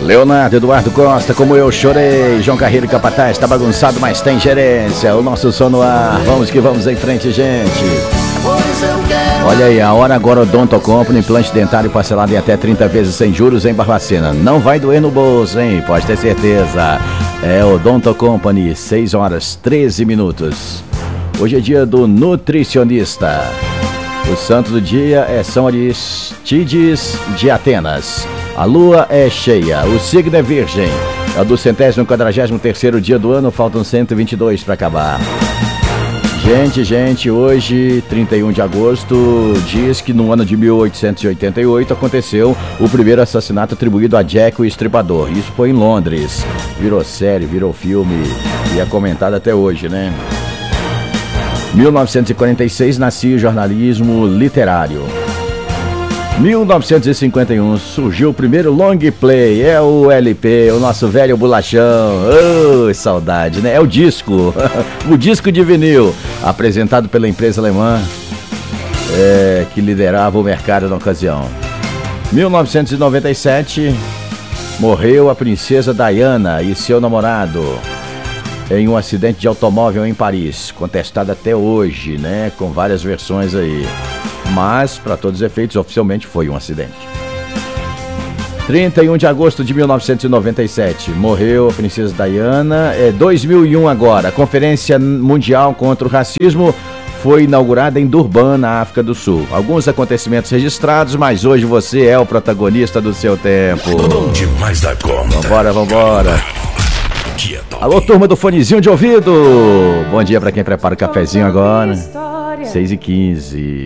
Leonardo Eduardo Costa, como eu chorei. João Carreiro Capataz, tá bagunçado, mas tem gerência. O nosso som no ar. Vamos que vamos em frente, gente. Olha aí, a hora agora Odonto Company, implante dentário parcelado em até 30 vezes sem juros em Barbacena. Não vai doer no bolso, hein? Pode ter certeza. É Odonto Company, 6 horas 13 minutos. Hoje é dia do nutricionista. O santo do dia é São Aristides de Atenas. A lua é cheia, o signo é virgem. É o do 143º dia do ano, faltam 122 para acabar. Gente, hoje, 31 de agosto, diz que no ano de 1888 aconteceu o primeiro assassinato atribuído a Jack o Estripador. Isso foi em Londres. Virou série, virou filme e é comentado até hoje, né? 1946 nascia o jornalismo literário. 1951 surgiu o primeiro long play, é o LP, o nosso velho bolachão. Oh, saudade, né? É o disco, o disco de vinil, apresentado pela empresa alemã que liderava o mercado na ocasião. 1997 morreu a princesa Diana e seu namorado em um acidente de automóvel em Paris, contestado até hoje, né? Com várias versões aí. Mas, para todos os efeitos, oficialmente foi um acidente. 31 de agosto de 1997, morreu a princesa Diana. 2001 agora, a Conferência Mundial contra o Racismo foi inaugurada em Durban, na África do Sul. Alguns acontecimentos registrados, mas hoje você é o protagonista do seu tempo. Bom demais da conta. Vambora. Alô, turma do fonezinho de ouvido. Bom dia para quem prepara o cafezinho agora. 6h15.